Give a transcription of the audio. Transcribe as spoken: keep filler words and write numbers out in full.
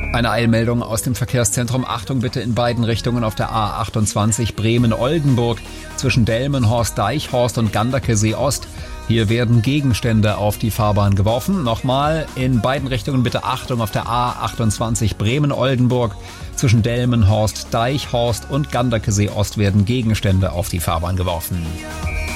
Eine Eilmeldung aus dem Verkehrszentrum. Achtung bitte in beiden Richtungen auf der A achtundzwanzig Bremen-Oldenburg zwischen Delmenhorst, Deichhorst und Ganderkesee Ost. Hier werden Gegenstände auf die Fahrbahn geworfen. Nochmal, in beiden Richtungen bitte Achtung auf der A achtundzwanzig Bremen-Oldenburg. Zwischen Delmenhorst, Deichhorst und Ganderkesee Ost werden Gegenstände auf die Fahrbahn geworfen.